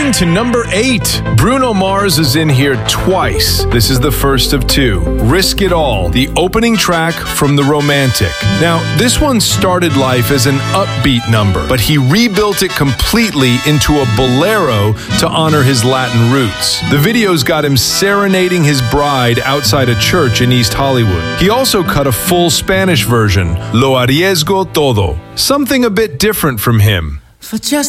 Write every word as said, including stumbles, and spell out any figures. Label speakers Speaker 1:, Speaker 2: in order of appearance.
Speaker 1: in to number eight. Bruno Mars is in here twice. This is the first of two. Risk It All, the opening track from The Romantic. Now, this one started life as an upbeat number, but he rebuilt it completely into a bolero to honor his Latin roots. The video's got him serenading his bride outside a church in East Hollywood. He also cut a full Spanish version, Lo Arriesgo Todo, something a bit different from him.
Speaker 2: For just